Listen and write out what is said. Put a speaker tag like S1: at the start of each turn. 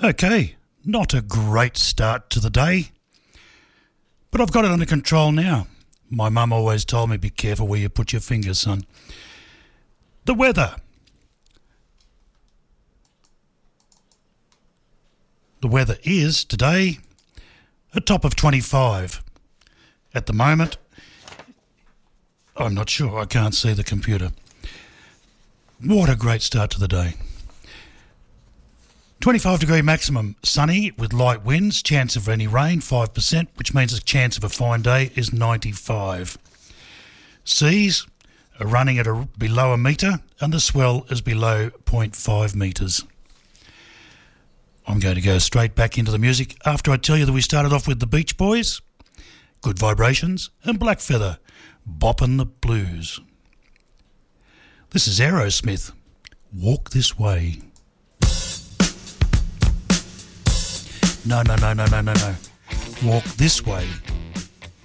S1: Okay, not a great start to the day, but I've got it under control now. My mum always told me, be careful where you put your fingers, son. The weather. The weather is, today, a top of 25. At the moment, I'm not sure, I can't see the computer. What a great start to the day. 25 degree maximum, sunny with light winds, chance of any rain 5%, which means the chance of a fine day is 95. Seas are running at below a metre and the swell is below 0.5 metres. I'm going to go straight back into the music after I tell you that we started off with the Beach Boys, Good Vibrations and Black Feather, Boppin' the Blues. This is Aerosmith, Walk This Way. No. Walk this way.